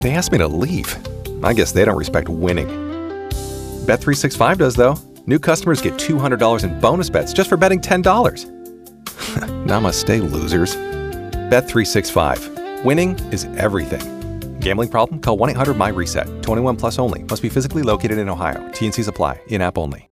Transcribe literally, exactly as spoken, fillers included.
They asked me to leave. I guess they don't respect winning. Bet three sixty-five does, though. New customers get two hundred dollars in bonus bets just for betting ten dollars. Namaste, losers. Bet three sixty-five. Winning is everything. Gambling problem? Call one eight hundred M Y RESET. twenty-one plus only. Must be physically located in Ohio. T N Cs apply. In-app only.